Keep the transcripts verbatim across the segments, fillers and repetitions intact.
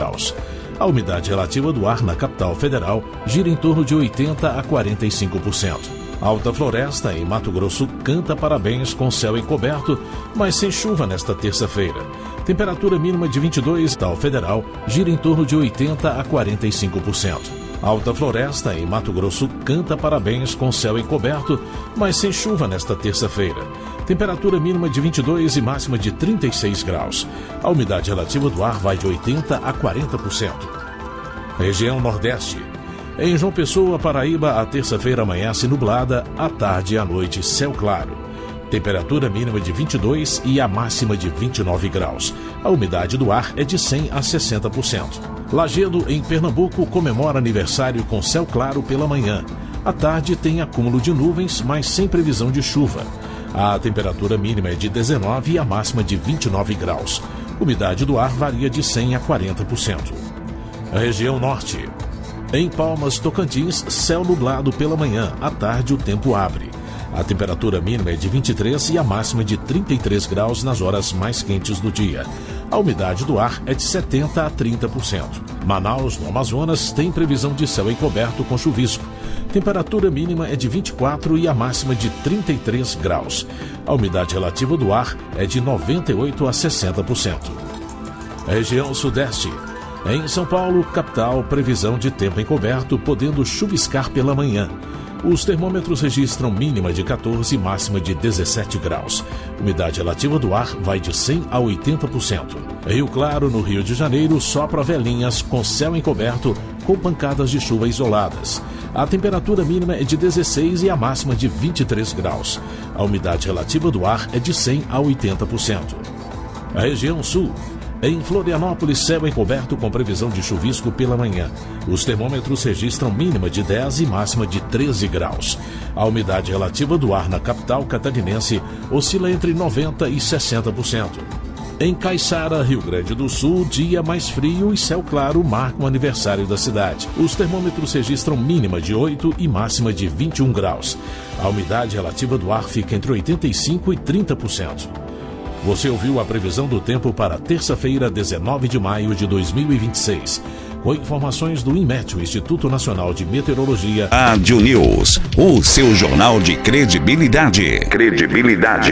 graus. A umidade relativa do ar na capital federal gira em torno de oitenta a quarenta e cinco por cento. Alta Floresta, em Mato Grosso, canta parabéns com céu encoberto, mas sem chuva nesta terça-feira. Temperatura mínima de vinte e dois, capital federal gira em torno de oitenta a quarenta e cinco por cento. Alta Floresta, em Mato Grosso, canta parabéns com céu encoberto, mas sem chuva nesta terça-feira. Temperatura mínima de vinte e dois e máxima de trinta e seis graus. A umidade relativa do ar vai de oitenta a quarenta por cento. Região Nordeste. Em João Pessoa, Paraíba, a terça-feira amanhece nublada, à tarde e à noite céu claro. Temperatura mínima de vinte e dois e a máxima de vinte e nove graus. A umidade do ar é de cem a sessenta por cento. Lajedo, em Pernambuco, comemora aniversário com céu claro pela manhã. À tarde tem acúmulo de nuvens, mas sem previsão de chuva. A temperatura mínima é de dezenove e a máxima de vinte e nove graus. Umidade do ar varia de cem a quarenta por cento. Região Norte. Em Palmas, Tocantins, céu nublado pela manhã. À tarde o tempo abre. A temperatura mínima é de vinte e três e a máxima de trinta e três graus nas horas mais quentes do dia. A umidade do ar é de setenta a trinta por cento. Manaus, no Amazonas, tem previsão de céu encoberto com chuvisco. Temperatura mínima é de vinte e quatro e a máxima de trinta e três graus. A umidade relativa do ar é de noventa e oito a sessenta por cento. Região Sudeste. Em São Paulo, capital, previsão de tempo encoberto, podendo chuviscar pela manhã. Os termômetros registram mínima de quatorze e máxima de dezessete graus. Umidade relativa do ar vai de cem a oitenta por cento. Rio Claro, no Rio de Janeiro, sopra velinhas com céu encoberto, com pancadas de chuva isoladas. A temperatura mínima é de dezesseis e a máxima de vinte e três graus. A umidade relativa do ar é de cem a oitenta por cento. A região Sul. Em Florianópolis, céu encoberto com previsão de chuvisco pela manhã. Os termômetros registram mínima de dez e máxima de treze graus. A umidade relativa do ar na capital catarinense oscila entre noventa e sessenta por cento. Em Caiçara, Rio Grande do Sul, dia mais frio e céu claro marcam o aniversário da cidade. Os termômetros registram mínima de oito e máxima de vinte e um graus. A umidade relativa do ar fica entre oitenta e cinco e trinta por cento. Você ouviu a previsão do tempo para terça-feira, dezenove de maio de dois mil e vinte e seis. Com informações do INMET, o Instituto Nacional de Meteorologia. Rádio News, o seu jornal de credibilidade. Credibilidade.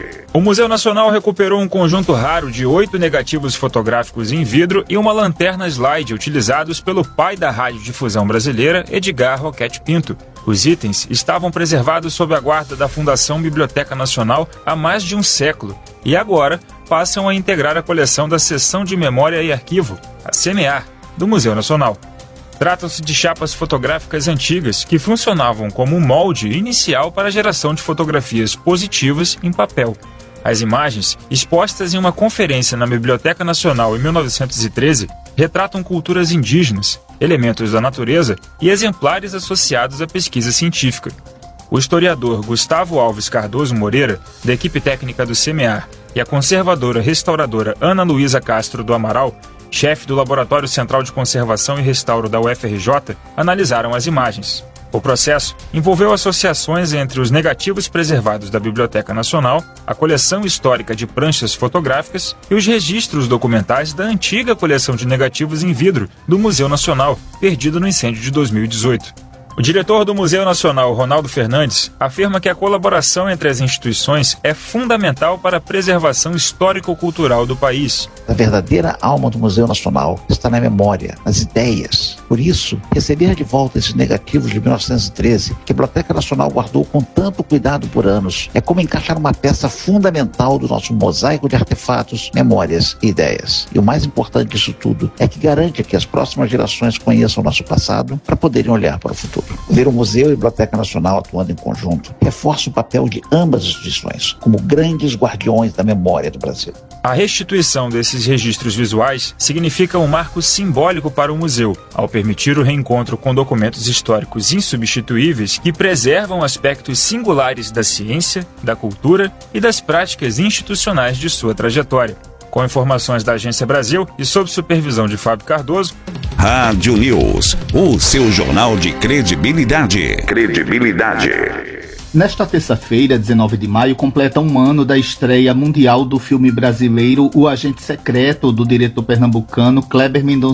O Museu Nacional recuperou um conjunto raro de oito negativos fotográficos em vidro e uma lanterna slide utilizados pelo pai da radiodifusão brasileira, Edgar Roquete Pinto. Os itens estavam preservados sob a guarda da Fundação Biblioteca Nacional há mais de um século e agora passam a integrar a coleção da Seção de Memória e Arquivo, a C M A, do Museu Nacional. Tratam-se de chapas fotográficas antigas que funcionavam como um molde inicial para a geração de fotografias positivas em papel. As imagens, expostas em uma conferência na Biblioteca Nacional em mil novecentos e treze, retratam culturas indígenas, elementos da natureza e exemplares associados à pesquisa científica. O historiador Gustavo Alves Cardoso Moreira, da equipe técnica do C M A, e a conservadora restauradora Ana Luísa Castro do Amaral, chefe do Laboratório Central de Conservação e Restauro da U F R J, analisaram as imagens. O processo envolveu associações entre os negativos preservados da Biblioteca Nacional, a coleção histórica de pranchas fotográficas e os registros documentais da antiga coleção de negativos em vidro do Museu Nacional, perdido no incêndio de dois mil e dezoito. O diretor do Museu Nacional, Ronaldo Fernandes, afirma que a colaboração entre as instituições é fundamental para a preservação histórico-cultural do país. A verdadeira alma do Museu Nacional está na memória, nas ideias. Por isso, receber de volta esses negativos de mil novecentos e treze, que a Biblioteca Nacional guardou com tanto cuidado por anos, é como encaixar uma peça fundamental do nosso mosaico de artefatos, memórias e ideias. E o mais importante disso tudo é que garante que as próximas gerações conheçam o nosso passado para poderem olhar para o futuro. Ver o Museu e a Biblioteca Nacional atuando em conjunto reforça o papel de ambas as instituições como grandes guardiões da memória do Brasil. A restituição desses registros visuais significa um marco simbólico para o museu, ao permitir o reencontro com documentos históricos insubstituíveis que preservam aspectos singulares da ciência, da cultura e das práticas institucionais de sua trajetória. Com informações da Agência Brasil e sob supervisão de Fábio Cardoso. Rádio News, o seu jornal de credibilidade. Credibilidade. Nesta terça-feira, dezenove de maio, completa um ano da estreia mundial do filme brasileiro O Agente Secreto, do diretor pernambucano Kleber Mendonça